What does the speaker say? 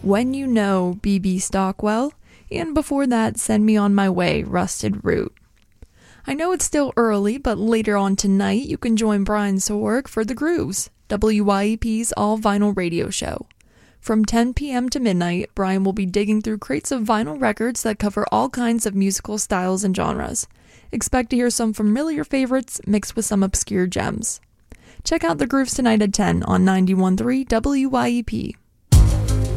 When You Know, B.B. Stockwell, and before that, Send Me On My Way, Rusted Root. I know it's still early, but later on tonight you can join Brian Sorg for The Grooves, WYEP's all-vinyl radio show. From 10 p.m. to midnight, Brian will be digging through crates of vinyl records that cover all kinds of musical styles and genres. Expect to hear some familiar favorites mixed with some obscure gems. Check out The Grooves tonight at 10 on 91.3 WYEP.